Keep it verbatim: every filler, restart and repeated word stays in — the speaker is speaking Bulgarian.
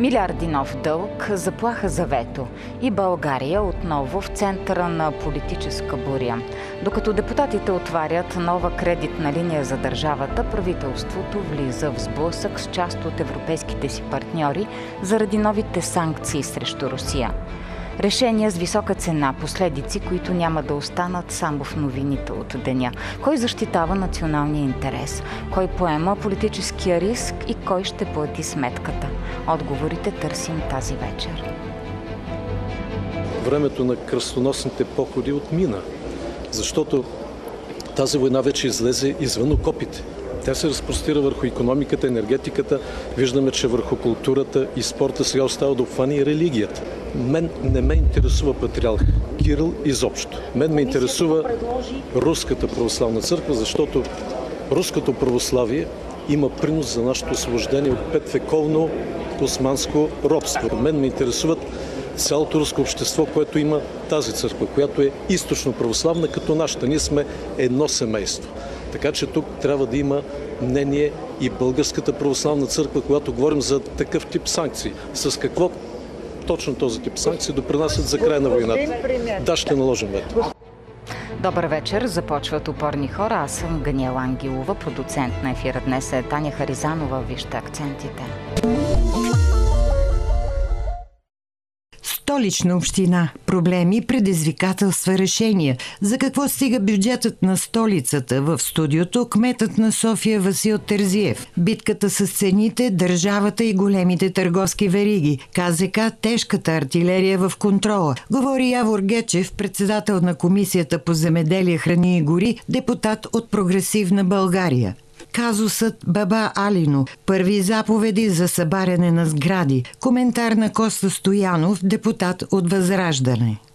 Милиарди нов дълг, заплаха за вето и България отново в центъра на политическа буря. Докато депутатите отварят нова кредитна линия за държавата, правителството влиза в сблъсък с част от европейските си партньори заради новите санкции срещу Русия. Решения с висока цена, последици, които няма да останат само в новините от деня. Кой защитава националния интерес? Кой поема политическия риск и кой ще плати сметката? Отговорите търсим тази вечер. Времето на кръстоносните походи отмина, защото тази война вече излезе извън окопите. Тя се разпростира върху икономиката, енергетиката. Виждаме, че върху културата и спорта сега остава да обхване и религията. Мен не ме интересува патриарх Кирил изобщо. Мен ме интересува Руската православна църква, защото руското православие има принос за нашето освобождение от петвековно османско робство. Мен ме интересуват цялото руско общество, което има тази църква, която е източно православна като нашата. Ние сме едно семейство. Така че тук трябва да има мнение и Българската православна църква, когато говорим за такъв тип санкции. С какво точно този тип санкции допринасят за края на войната? Да, ще наложим вето. Добър вечер. Започват Опорни хора. Аз съм Ганиела Ангелова. Продуцент на ефира днес е Таня Харизанова. Вижте акцентите. Столична община. Проблеми, предизвикателства, решения. За какво стига бюджетът на столицата? В студиото кметът на София Васил Терзиев. Битката с цените, държавата и големите търговски вериги. КЗК, тежката артилерия в контрола. Говори Явор Гечев, председател на Комисията по земеделие, храни и гори, депутат от Прогресивна България. Казусът Баба Алино. Първи заповеди за събаряне на сгради. Коментар на Коста Стоянов, депутат от Възраждане.